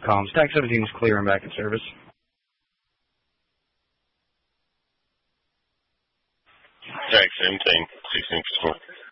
Comms. Stack 17 is clear and back in service. Stack 17, 16%.